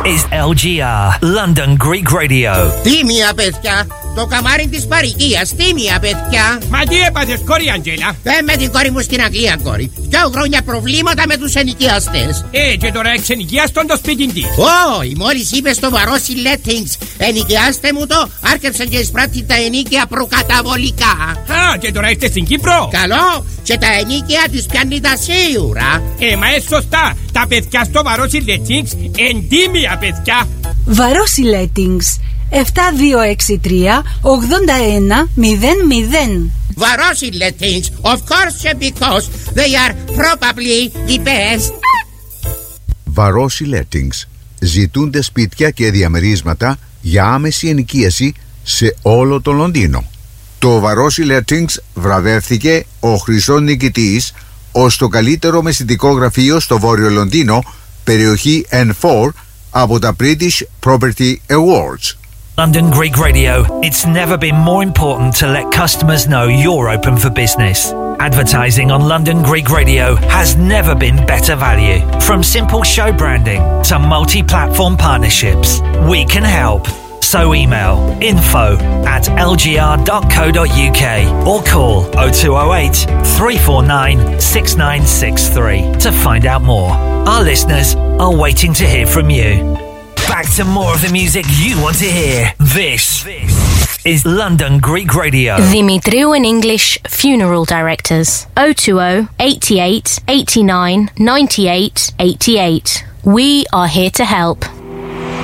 is LGR, London Greek Radio. Τίμια, παιδιά. Το καμάρι της παροικίας, τίμια, παιδιά. Μα τι έπαθες, κόρη Αντζέλα? Με την κόρη μου στην Αγγλία, κόρη. 2 χρόνια προβλήματα με τους ενοικιαστές. Και τώρα εξενοικιάστον το σπίτι της. Όχι, μόλις είπε στο Βαρόσι Lettings, ενοικιάστε μου το, άρκεψαν και εισπράττει τα ενοίκια προκαταβολικά. Και τώρα είστε στην Κύπρο. Καλό, και τα ενοίκια της πιάνει τα σίγουρα. Μα σωστά, τα παιδιά στο Βαρόσι Lettings εντίμια παιδιά. Βαρόσι Lettings 7263 8100. Βαρόσι Lettings, of course, because they are probably the best. Βαρόσι Lettings. Ζητούνται σπίτια και διαμερίσματα για άμεση ενοικίαση σε όλο το Λονδίνο. Το Βαρόσι Lettings βραβεύθηκε ο χρυσός νικητής ως το καλύτερο μεσητικό γραφείο στο Βόρειο Λονδίνο, περιοχή N4, από τα British Property Awards. London Greek Radio. It's never been more important to let customers know you're open for business. Advertising on London Greek Radio has never been better value. From simple show branding to multi-platform partnerships, we can help. So email info@lgr.co.uk or call 0208 349 6963 to find out more. Our listeners are waiting to hear from you. Back to more of the music you want to hear. This is London Greek Radio. Dimitriou and English Funeral Directors. 020 88 89 98 88. We are here to help.